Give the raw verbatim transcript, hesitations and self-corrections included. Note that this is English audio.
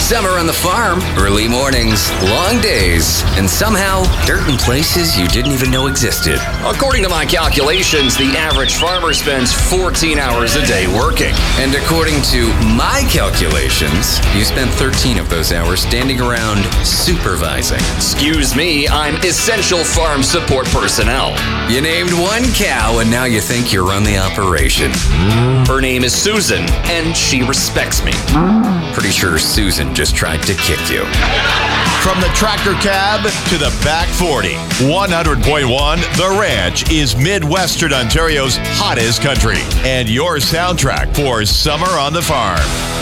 Summer on the farm, early mornings, long days, and somehow dirt in places you didn't even know existed. According to my calculations, the average farmer spends fourteen hours a day working. And according to my calculations, you spent thirteen of those hours standing around supervising. Excuse me, I'm essential farm support personnel. You named one cow and now you think you run the operation. Her name is Susan, and she respects me. Pretty sure Susan just tried to kick you. From the tractor cab to the back forty, one hundred point one The Ranch is Midwestern Ontario's hottest country and your soundtrack for summer on the farm.